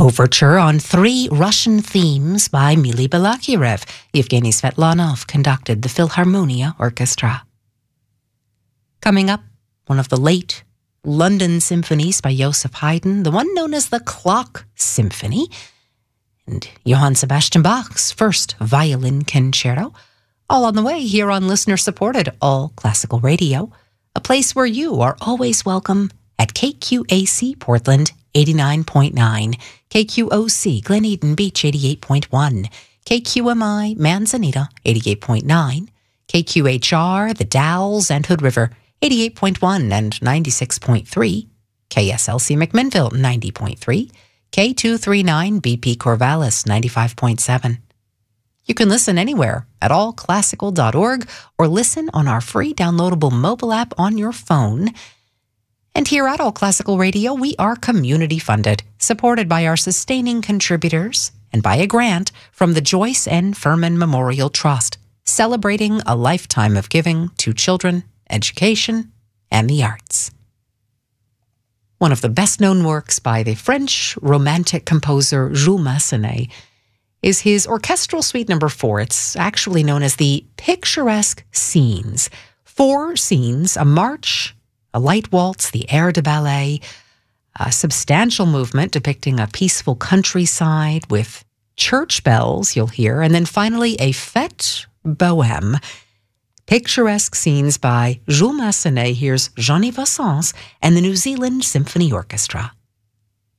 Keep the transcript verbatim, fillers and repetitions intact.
Overture on three Russian themes by Mily Balakirev. Yevgeny Svetlanov conducted the Philharmonia Orchestra. Coming up, one of the late London symphonies by Joseph Haydn, the one known as the Clock Symphony, and Johann Sebastian Bach's first violin concerto, all on the way here on listener-supported All Classical Radio, a place where you are always welcome at K Q A C Portland eighty-nine point nine, K Q O C Glen Eden Beach eighty-eight point one, K Q M I Manzanita eighty-eight point nine, K Q H R The Dalles and Hood River eighty-eight point one and ninety-six point three, K S L C McMinnville ninety point three, K two thirty-nine B P Corvallis ninety-five point seven. You can listen anywhere at all classical dot org or listen on our free downloadable mobile app on your phone. And here at All Classical Radio, we are community funded, supported by our sustaining contributors and by a grant from the Joyce N. Furman Memorial Trust, celebrating a lifetime of giving to children, education, and the arts. One of the best-known works by the French Romantic composer Jules Massenet is his orchestral suite number four. It's actually known as the Picturesque Scenes. Four scenes, a march, a light waltz, the air de ballet, a substantial movement depicting a peaceful countryside with church bells, you'll hear, and then finally a fête bohème. Picturesque Scenes by Jules Massenet. Here's Jean-Yves Vassens and the New Zealand Symphony Orchestra.